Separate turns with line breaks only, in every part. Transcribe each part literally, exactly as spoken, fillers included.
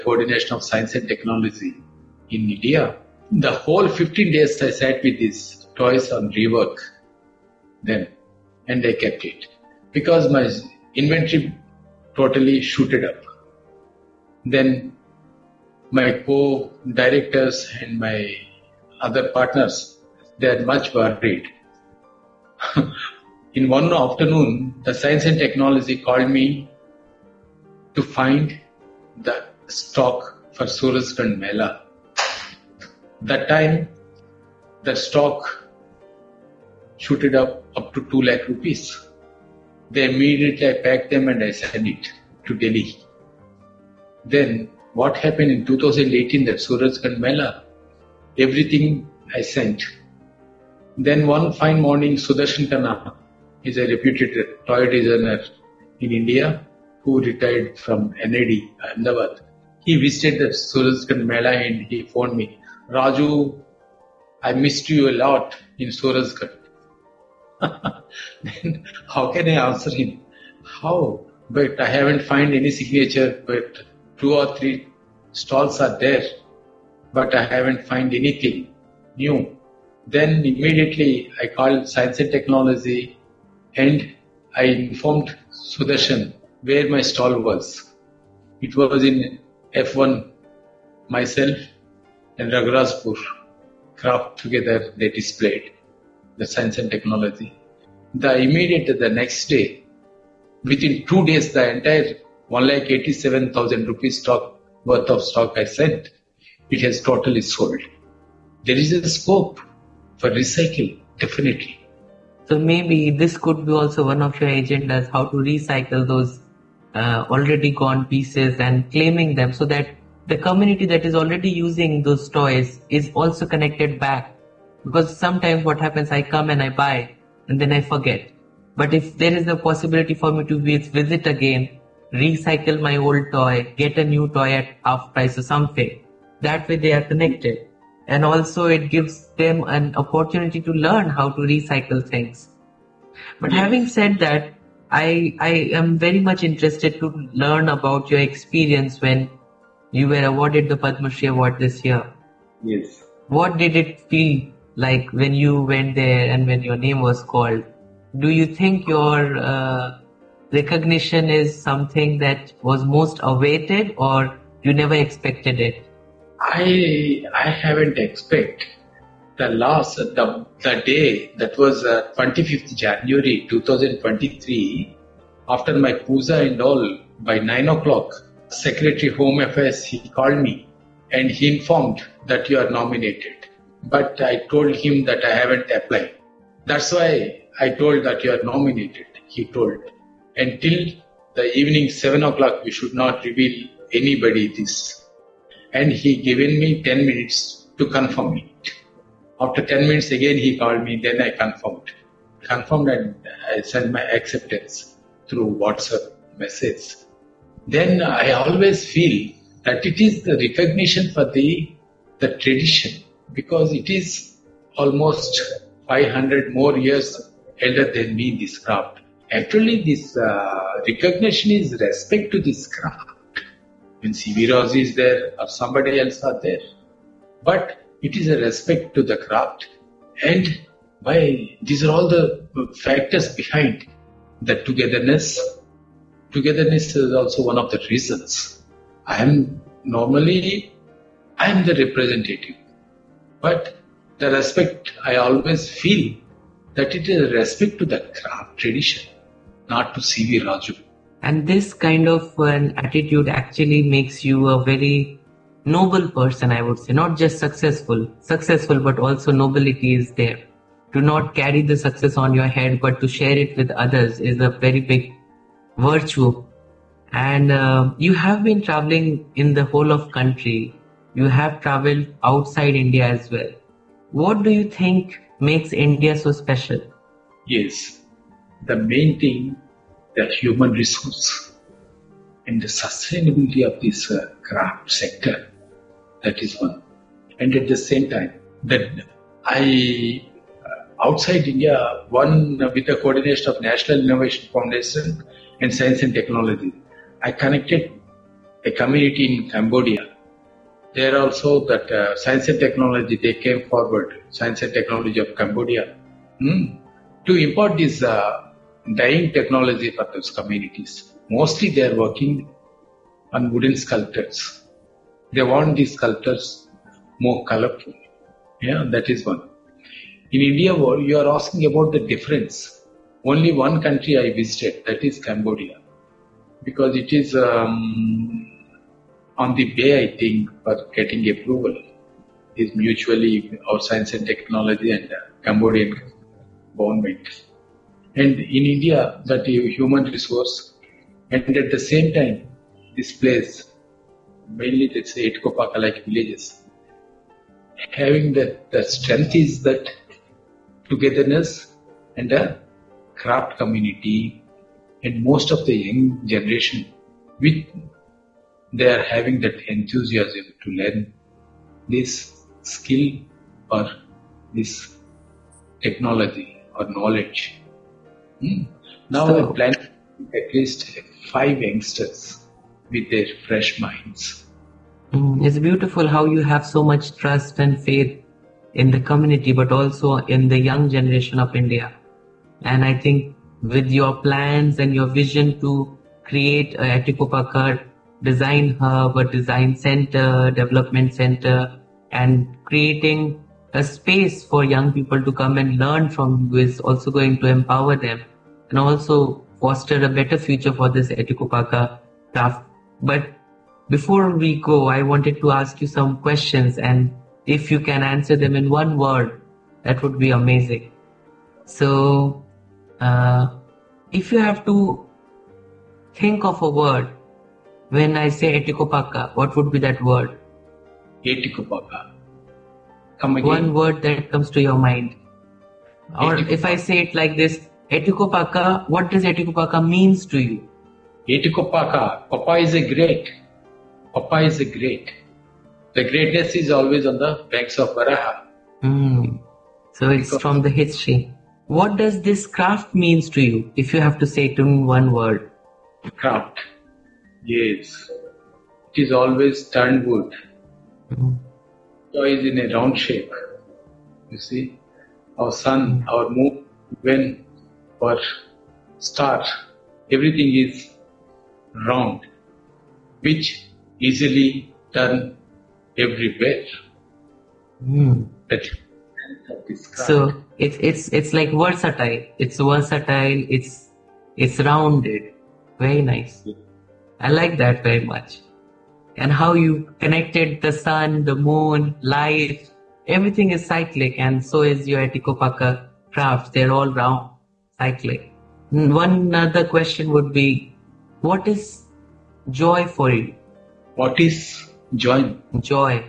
Coordination of Science and Technology in India. The whole fifteen days I sat with these toys on rework then, and I kept it because my inventory totally shooted up. Then my co-directors and my other partners, they are much worried. In one afternoon, the Science and Technology called me to find the stock for Surajkund Mela. That time, the stock shooted up up to two lakh rupees. They immediately I packed them and I sent it to Delhi. Then what happened in two thousand eighteen, that Surajkund Mela, everything I sent. Then one fine morning, Sudarshan Khanna is a reputed toy designer in India who retired from N A D, Ahmedabad. He visited the Surajkund Mela and he phoned me, Raju, I missed you a lot in Surajkund. Then how can I answer him? How? But I haven't found any signature, but two or three stalls are there, but I haven't found anything new. Then immediately I called Science and Technology and I informed Sudarshan where my stall was. It was in F one, myself and Raghurazpur. Craft together they displayed the Science and Technology. The immediate, the next day, within two days, the entire one lakh eighty-seven thousand rupees stock worth of stock I sent, it has totally sold. There is a scope for recycle, definitely.
So maybe this could be also one of your agendas, how to recycle those uh, already gone pieces and claiming them so that the community that is already using those toys is also connected back. Because sometimes what happens, I come and I buy and then I forget. But if there is a possibility for me to visit again, recycle my old toy, get a new toy at half price or something, that way they are connected. And also it gives them an opportunity to learn how to recycle things. But having said that, I, I am very much interested to learn about your experience when you were awarded the Padma Shri Award this year.
Yes.
What did it feel like when you went there and when your name was called? Do you think your uh, recognition is something that was most awaited or you never expected it?
I I haven't expected. The last, the, the day, that was uh, twenty-fifth January twenty twenty-three, after my puja and all, by nine o'clock, Secretary Home Affairs, he called me and he informed that you are nominated. But I told him that I haven't applied. That's why I told that you are nominated, he told. Until the evening seven o'clock, we should not reveal anybody this. And he given me ten minutes to confirm it. After ten minutes again he called me, then I confirmed. Confirmed and I sent my acceptance through WhatsApp message. Then I always feel that it is the recognition for the, the tradition, because it is almost five hundred more years elder than me in this craft. Actually this uh, recognition is respect to this craft. When C V Raju is there or somebody else are there. But it is a respect to the craft. And by these are all the factors behind the togetherness. Togetherness is also one of the reasons. I am normally, I am the representative. But the respect, I always feel that it is a respect to the craft tradition, not to C V Raju.
And this kind of an attitude actually makes you a very noble person, I would say. Not just successful, successful, but also nobility is there. To not carry the success on your head, but to share it with others is a very big virtue. And uh, you have been traveling in the whole of country. You have traveled outside India as well. What do you think makes India so special?
Yes, the main thing, the human resource and the sustainability of this uh, craft sector, that is one. And at the same time, that I, uh, outside India, one uh, with the coordination of National Innovation Foundation and Science and Technology, I connected a community in Cambodia. There also that uh, science and technology, they came forward, science and technology of Cambodia, hmm, to impart this uh, dyeing technology for those communities. Mostly they are working on wooden sculptures. They want these sculptures more colorful. Yeah, that is one. In India, you are asking about the difference. Only one country I visited, that is Cambodia, because it is um, on the way, I think, for getting approval is mutually our science and technology and uh, Cambodian government. And in India, that human resource, and at the same time, this place, mainly let's say Etkopaka-like villages, having that the strength is that togetherness and a craft community, and most of the young generation, with they are having that enthusiasm to learn this skill or this technology or knowledge. Hmm. Now
So-
I plan at least five youngsters with their fresh minds.
Mm, It's beautiful how you have so much trust and faith in the community, but also in the young generation of India. And I think with your plans and your vision to create a Etikopaka design hub, a design center, development center, and creating a space for young people to come and learn from you is also going to empower them and also foster a better future for this Etikopaka craft. But before we go, I wanted to ask you some questions, and if you can answer them in one word, that would be amazing. So, uh, if you have to think of a word when I say Etikopaka, what would be that word?
Etikopaka. Come again.
One word that comes to your mind. Or if I say it like this, Etikopaka, what does Etikopaka means to you?
Etikopaka. Papa is a great. Papa is a great. The greatness is always on the banks of Varaha.
Hmm. So it's
Because-
from the history. What does this craft means to you, if you have to say it in one word?
Craft. Yes. It is always turned wood.
Hmm.
So is in a round shape. You see, our sun, our moon, when our star, everything is round, which easily turn everywhere.
Hmm.
That is this craft.
So it's it's it's like versatile. It's versatile. It's it's rounded. Very nice. I like that very much. And how you connected the sun, the moon, life, everything is cyclic, and so is your Etikopaka crafts. They're all round, cyclic. Mm, One other question would be, what is joy for you?
What is joy?
Joy.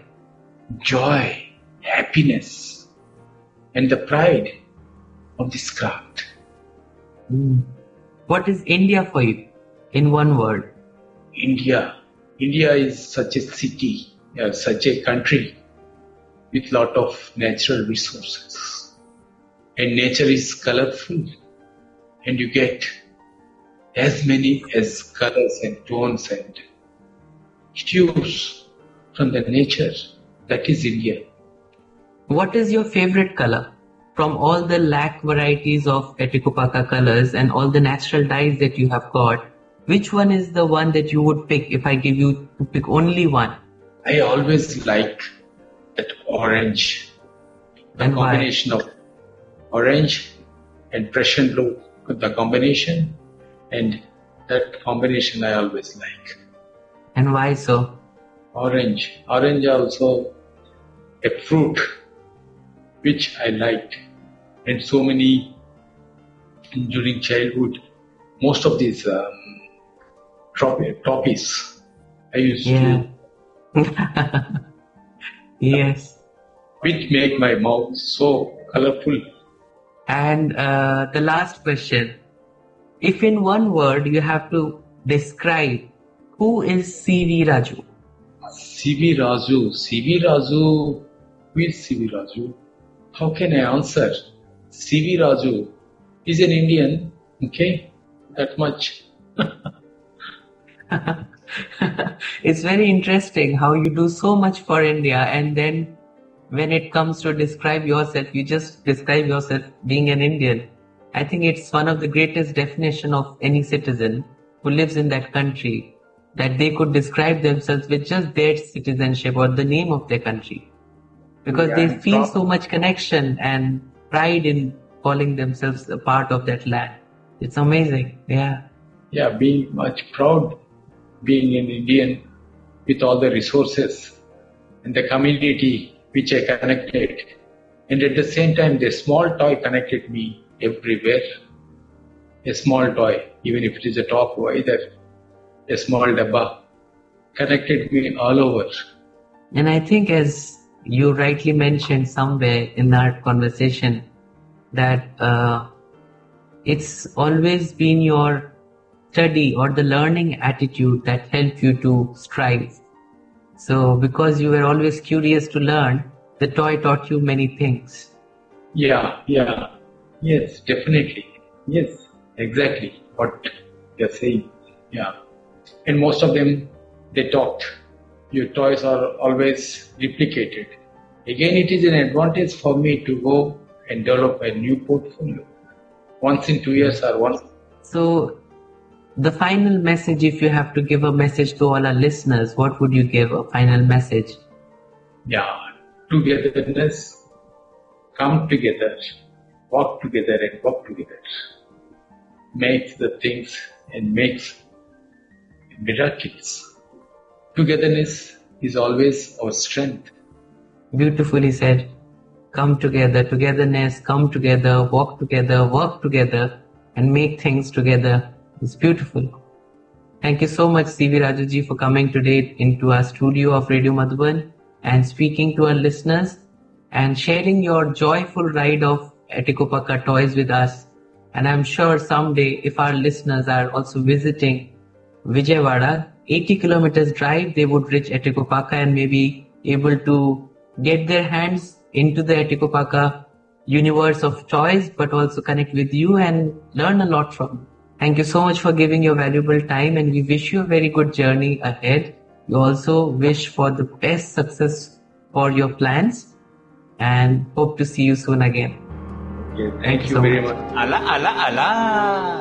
Joy, happiness, and the pride of this craft.
Mm. What is India for you? In one word.
India. India is such a city, uh, such a country with lot of natural resources. And nature is colorful, and you get as many as colors and tones and hues from the nature. That is India.
What is your favorite color? From all the lakh varieties of Etikopaka colors and all the natural dyes that you have got, which one is the one that you would pick if I give you to pick only one?
I always like that orange, the
And why?
combination of orange and Prussian blue, the combination, and that combination I always like.
And why so?
Orange, orange also a fruit which I liked, and so many during childhood, most of these um, top- topics I used
Yeah.
to,
Yes.
which make my mouth so colorful.
And uh, the last question. If in one word you have to describe who is C V Raju?
C V Raju, C V Raju, who is C V Raju? How can I answer? C V Raju is an Indian, okay? That much.
It's very interesting how you do so much for India, and then when it comes to describe yourself, you just describe yourself being an Indian. I think it's one of the greatest definition of any citizen who lives in that country, that they could describe themselves with just their citizenship or the name of their country, because
Yeah,
they
and
feel
prob-
so much connection and pride in calling themselves a part of that land. It's amazing. Yeah.
yeah, being much proud being an Indian with all the resources and the community which I connected. And at the same time, the small toy connected me everywhere. A small toy, even if it is a top either a small dabba, connected me all over.
And I think, as you rightly mentioned somewhere in our conversation, that uh, it's always been your study or the learning attitude that helped you to strive. So, because you were always curious to learn, the toy taught you many things.
Yeah, yeah, yes, definitely. Yes, exactly what you're saying. Yeah. And most of them, they talked. Your toys are always replicated. Again, it is an advantage for me to go and develop a new portfolio once in two years or once.
So, the final message, if you have to give a message to all our listeners, what would you give a final message?
Yeah, togetherness, come together, walk together and work together. Makes the things and makes miracles. Togetherness is always our strength.
Beautifully said. Come together, togetherness, come together, walk together, work together, and make things together. It's beautiful. Thank you so much, C V Rajuji, for coming today into our studio of Radio Madhuban and speaking to our listeners and sharing your joyful ride of Etikopaka toys with us. And I'm sure someday, if our listeners are also visiting Vijayawada, eighty kilometers drive, they would reach Etikopaka and maybe able to get their hands into the Etikopaka universe of toys, but also connect with you and learn a lot from you. Thank you so much for giving your valuable time, and we wish you a very good journey ahead. We also wish for the best success for your plans and hope to see you soon again.
Okay, thank,
Thank
you
you so
very
much.
much.
Ala, ala, ala.